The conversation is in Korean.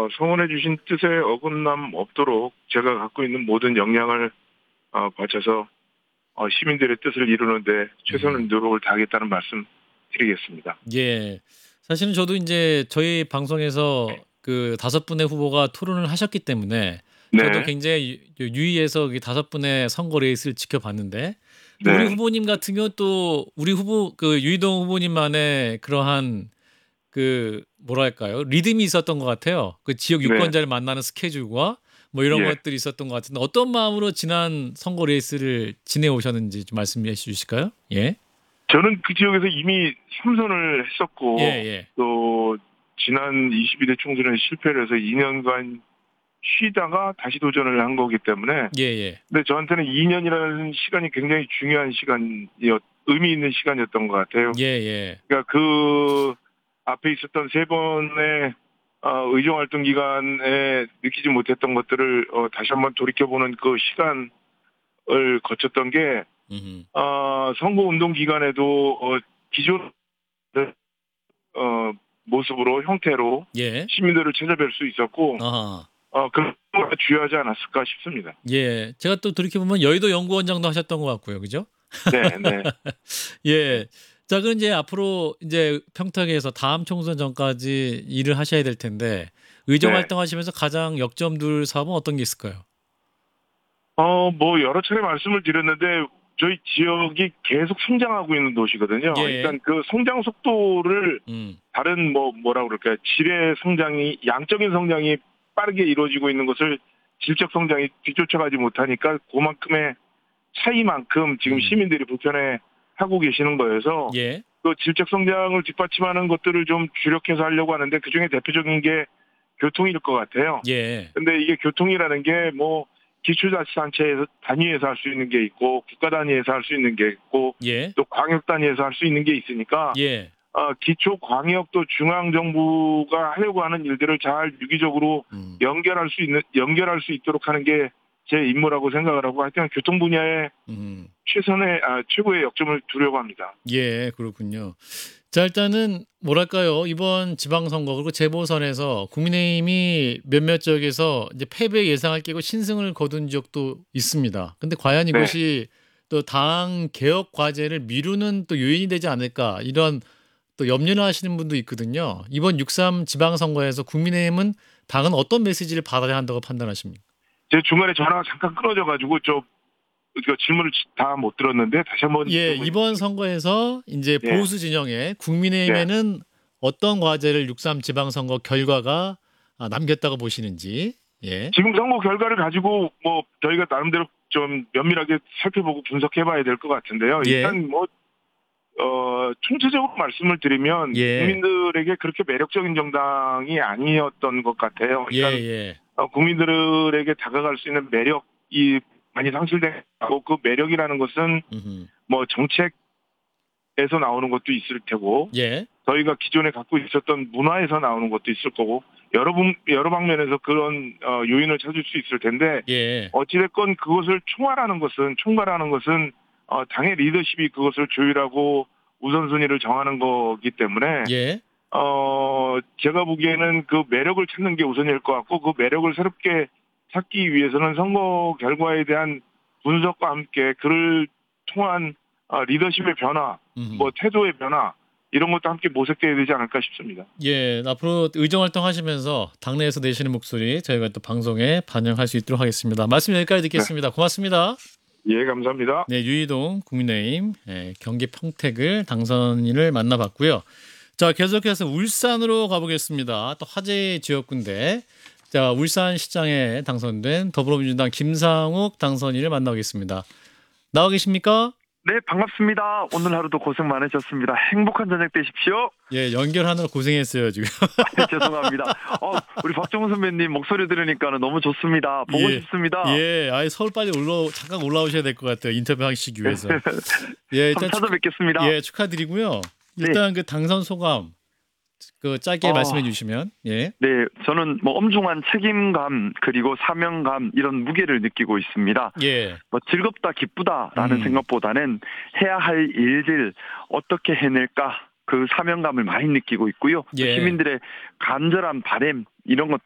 성원해 주신 뜻에 어긋남 없도록 제가 갖고 있는 모든 역량을 바쳐서 시민들의 뜻을 이루는데 최선의 노력을 다하겠다는 말씀 드리겠습니다. 예. 사실은 저도 이제 저희 방송에서 그 5분의 후보가 토론을 하셨기 때문에 저도 네, 굉장히 유의해서 그 5분의 선거 레이스를 지켜봤는데 또 우리 네, 후보님 같은 경우 또 우리 후보 그 유이동 후보님만의 그러한 그 뭐랄까요? 리듬이 있었던 것 같아요. 그 지역 네, 유권자를 만나는 스케줄과 뭐 이런 예. 것들이 있었던 것 같은데 어떤 마음으로 지난 선거 레이스를 지내오셨는지 좀 말씀해 주실까요? 예. 저는 그 지역에서 이미 3선을 예, 했었고 예. 또 지난 22대 총선에 실패를 해서 2년간 쉬다가 다시 도전을 한 거기 때문에 예, 예. 근데 저한테는 2년이라는 시간이 굉장히 중요한 의미 있는 시간이었던 것 같아요. 예, 예. 그러니까 그 앞에 있었던 3번의 의정활동 기간에 느끼지 못했던 것들을 다시 한번 돌이켜보는 그 시간을 거쳤던 게 음흠. 선거운동 기간에도 기존 모습으로 형태로 예. 시민들을 찾아뵐 수 있었고 아하. 그런 게 주요하지 않았을까 싶습니다. 예. 제가 또 돌이켜보면 여의도 연구원장도 하셨던 것 같고요. 그죠? 네, 네, 예. 자, 그럼 이제 앞으로 이제 평택에서 다음 총선 전까지 일을 하셔야 될 텐데 의정 네. 활동하시면서 가장 역점둘 사업은 어떤 게 있을까요? 뭐 여러 차례 말씀을 드렸는데 저희 지역이 계속 성장하고 있는 도시거든요. 그러니까 예. 그 성장 속도를 음. 다른 뭐라 그럴까요? 질의 성장이 양적인 성장이 빠르게 이루어지고 있는 것을 질적 성장이 뒤쫓아가지 못하니까 그만큼의 차이만큼 지금 음. 시민들이 불편해 하고 계시는 거여서 예. 그 질적 성장을 뒷받침하는 것들을 좀 주력해서 하려고 하는데 그중에 대표적인 게 교통일 것 같아요. 예. 근데 이게 교통이라는 게 뭐 기초자치단체에서 단위에서 할 수 있는 게 있고 국가 단위에서 할 수 있는 게 있고 예. 또 광역 단위에서 할 수 있는 게 있으니까 예. 기초 광역도 중앙 정부가 하려고 하는 일들을 잘 유기적으로 음. 연결할 수 있도록 하는 게 제 임무라고 생각을 하고 하여튼 교통 분야에 음. 최고의 역점을 두려고 합니다. 예, 그렇군요. 자, 일단은 뭐랄까요? 이번 지방선거 그리고 재보선에서 국민의힘이 몇몇 지역에서 이제 패배 예상을 깨고 신승을 거둔 지역도 있습니다. 근데 과연 네. 이것이 또 당 개혁 과제를 미루는 또 요인이 되지 않을까 이런 또 염려를 하시는 분도 있거든요. 이번 6.3 지방선거에서 국민의힘은 당은 어떤 메시지를 받아야 한다고 판단하십니까? 제 중간에 전화가 잠깐 끊어져가지고 그 질문을 다 못 들었는데 다시 한번 예, 질문. 이번 선거에서 이제 예, 보수 진영의 예. 국민의힘에는 어떤 과제를 6.3 지방선거 결과가 남겼다고 보시는지. 예. 지금 선거 결과를 가지고 뭐 저희가 나름대로 좀 면밀하게 살펴보고 분석해봐야 될 것 같은데요. 예. 일단 뭐 총체적으로 말씀을 드리면 예. 국민들에게 그렇게 매력적인 정당이 아니었던 것 같아요. 예, 그러니까 예. 국민들에게 다가갈 수 있는 매력이 많이 상실되고 그 매력이라는 것은 음흠. 뭐 정책에서 나오는 것도 있을 테고 예. 저희가 기존에 갖고 있었던 문화에서 나오는 것도 있을 거고 여러 방면에서 그런 요인을 찾을 수 있을 텐데 예. 어찌됐건 그것을 총괄하는 것은 당의 리더십이 그것을 조율하고 우선순위를 정하는 거기 때문에 예. 제가 보기에는 그 매력을 찾는 게 우선일 것 같고 그 매력을 새롭게 찾기 위해서는 선거 결과에 대한 분석과 함께 그를 통한 리더십의 변화, 음흠. 뭐 태도의 변화 이런 것도 함께 모색돼야 되지 않을까 싶습니다. 예, 앞으로 의정 활동하시면서 당내에서 내시는 목소리 저희가 또 방송에 반영할 수 있도록 하겠습니다. 말씀 여기까지 네, 듣겠습니다. 고맙습니다. 예, 감사합니다. 네, 유이동 국민의힘 경기 평택을 당선인을 만나봤고요. 자, 계속해서 울산으로 가보겠습니다. 또 화제의 지역군데, 자, 울산시장에 당선된 더불어민주당 김상욱 당선인을 만나보겠습니다. 나와 계십니까? 네, 반갑습니다. 오늘 하루도 고생 많으셨습니다. 행복한 저녁 되십시오. 예, 연결하느라 고생했어요, 지금. 죄송합니다. 우리 박정훈 선배님 목소리 들으니까 너무 좋습니다. 보고 예, 싶습니다. 예, 아예 서울 빨리 잠깐 올라오셔야 될 것 같아요. 인터뷰 하시기 위해서. 예, 한번 일단 찾아뵙겠습니다. 예, 축하드리고요. 네. 일단 그 당선 소감, 그 짧게 말씀해 주시면, 예. 네, 저는 뭐 엄중한 책임감 그리고 사명감 이런 무게를 느끼고 있습니다. 예. 뭐 즐겁다 기쁘다라는 음. 생각보다는 해야 할 일들 어떻게 해낼까 그 사명감을 많이 느끼고 있고요. 예. 시민들의 간절한 바램 이런